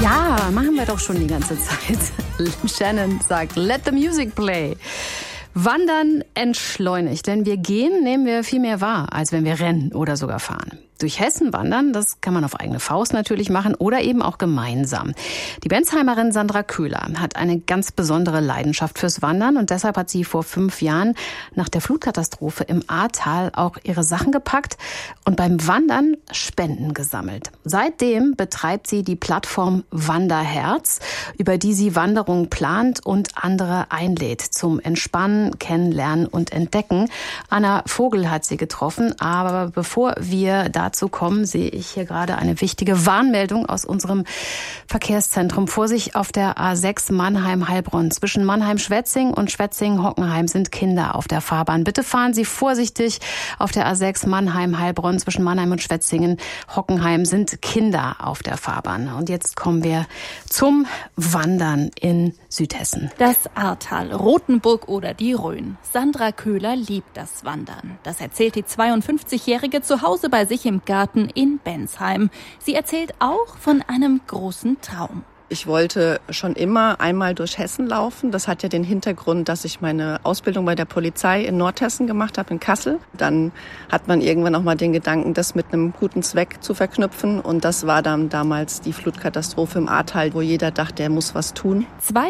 Ja, machen wir doch schon die ganze Zeit. Shannon sagt, let the music play. Wandern entschleunigt, denn nehmen wir viel mehr wahr, als wenn wir rennen oder sogar fahren. Durch Hessen wandern, das kann man auf eigene Faust natürlich machen oder eben auch gemeinsam. Die Bensheimerin Sandra Köhler hat eine ganz besondere Leidenschaft fürs Wandern und deshalb hat sie vor 5 Jahren nach der Flutkatastrophe im Ahrtal auch ihre Sachen gepackt und beim Wandern Spenden gesammelt. Seitdem betreibt sie die Plattform Wanderherz, über die sie Wanderungen plant und andere einlädt zum Entspannen, Kennenlernen und Entdecken. Anna Vogel hat sie getroffen, aber bevor wir dazu kommen, sehe ich hier gerade eine wichtige Warnmeldung aus unserem Verkehrszentrum. Vorsicht auf der A6 Mannheim-Heilbronn. Zwischen Mannheim-Schwetzing und Schwetzing-Hockenheim sind Kinder auf der Fahrbahn. Bitte fahren Sie vorsichtig auf der A6 Mannheim-Heilbronn. Zwischen Mannheim und Schwetzingen-Hockenheim sind Kinder auf der Fahrbahn. Und jetzt kommen wir zum Wandern in Südhessen. Das Ahrtal, Rothenburg oder die Rhön. Sandra Köhler liebt das Wandern. Das erzählt die 52-Jährige zu Hause bei sich im Garten in Bensheim. Sie erzählt auch von einem großen Traum. Ich wollte schon immer einmal durch Hessen laufen. Das hat ja den Hintergrund, dass ich meine Ausbildung bei der Polizei in Nordhessen gemacht habe, in Kassel. Dann hat man irgendwann auch mal den Gedanken, das mit einem guten Zweck zu verknüpfen. Und das war dann damals die Flutkatastrophe im Ahrtal, wo jeder dachte, er muss was tun.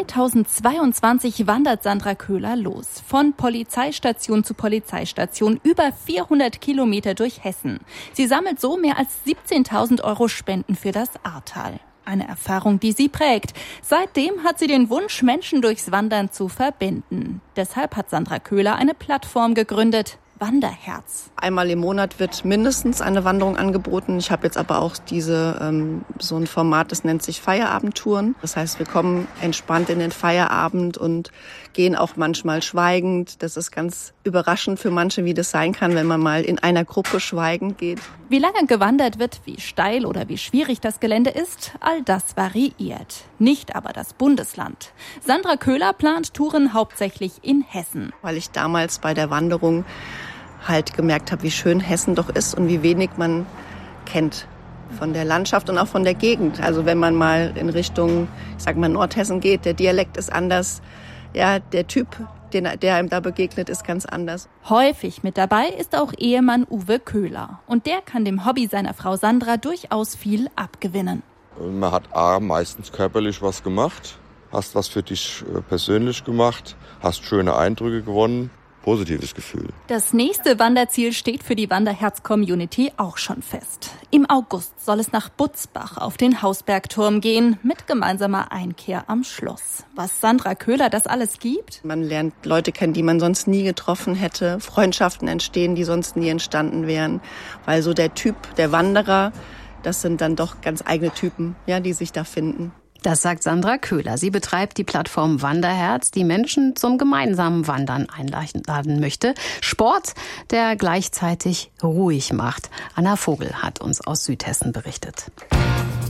2022 wandert Sandra Köhler los. Von Polizeistation zu Polizeistation, über 400 Kilometer durch Hessen. Sie sammelt so mehr als 17.000 € Spenden für das Ahrtal. Eine Erfahrung, die sie prägt. Seitdem hat sie den Wunsch, Menschen durchs Wandern zu verbinden. Deshalb hat Sandra Köhler eine Plattform gegründet, Wanderherz. Einmal im Monat wird mindestens eine Wanderung angeboten. Ich habe jetzt aber auch so ein Format, das nennt sich Feierabendtouren. Das heißt, wir kommen entspannt in den Feierabend und gehen auch manchmal schweigend. Das ist ganz überraschend für manche, wie das sein kann, wenn man mal in einer Gruppe schweigend geht. Wie lange gewandert wird, wie steil oder wie schwierig das Gelände ist, all das variiert. Nicht aber das Bundesland. Sandra Köhler plant Touren hauptsächlich in Hessen. Weil ich damals bei der Wanderung halt gemerkt habe, wie schön Hessen doch ist und wie wenig man kennt von der Landschaft und auch von der Gegend. Also wenn man mal in Richtung, ich sag mal, Nordhessen geht, der Dialekt ist anders. Ja, der Typ, der einem da begegnet, ist ganz anders. Häufig mit dabei ist auch Ehemann Uwe Köhler. Und der kann dem Hobby seiner Frau Sandra durchaus viel abgewinnen. Man hat meistens körperlich was gemacht, hast was für dich persönlich gemacht, hast schöne Eindrücke gewonnen. Positives Gefühl. Das nächste Wanderziel steht für die Wanderherz-Community auch schon fest. Im August soll es nach Butzbach auf den Hausbergturm gehen, mit gemeinsamer Einkehr am Schloss. Was Sandra Köhler das alles gibt? Man lernt Leute kennen, die man sonst nie getroffen hätte. Freundschaften entstehen, die sonst nie entstanden wären. Weil so der Typ, der Wanderer, das sind dann doch ganz eigene Typen, ja, die sich da finden. Das sagt Sandra Köhler. Sie betreibt die Plattform Wanderherz, die Menschen zum gemeinsamen Wandern einladen möchte. Sport, der gleichzeitig ruhig macht. Anna Vogel hat uns aus Südhessen berichtet.